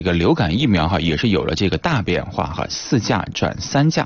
这个流感疫苗也是有了这个大变化，4价转3价。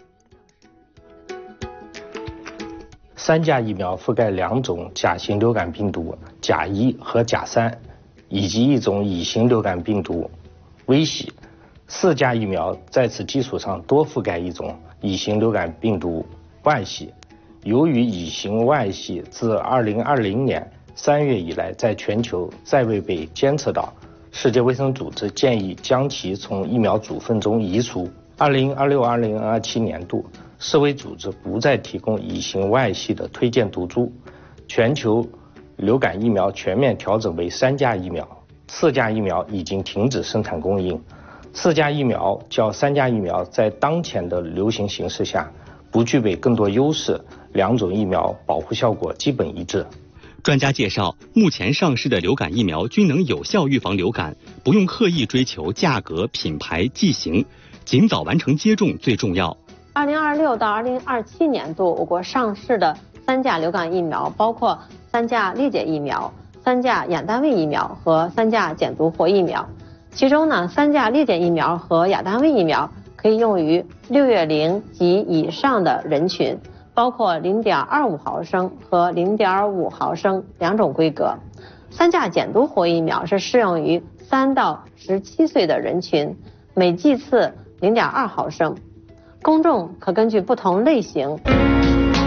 3价疫苗覆盖2种甲型流感病毒甲1和甲3，以及一种乙型流感病毒V系。4价疫苗在此基础上多覆盖一种乙型流感病毒 Y 系。由于乙型 Y 系自2020年3月以来在全球再未被监测到，世界卫生组织建议将其从疫苗组分中移除。2026-2027年度，世卫组织不再提供乙型 Y 系的推荐毒株，全球流感疫苗全面调整为3价疫苗，4价疫苗已经停止生产供应。4价疫苗较3价疫苗在当前的流行形势下不具备更多优势，2种疫苗保护效果基本一致。 专家介绍，目前上市的流感疫苗均能有效预防流感，不用刻意追求价格、品牌、剂型，尽早完成接种最重要。 2026到2027年度，我国上市的3价流感疫苗包括3价裂解疫苗、3价亚单位疫苗和3价减毒活疫苗。其中呢，3价裂解疫苗和亚单位疫苗可以用于6月龄及以上的人群，包括0.25毫升和0.5毫升2种规格。3价减毒活疫苗是适用于3到17岁的人群，每剂次0.2毫升。公众可根据不同类型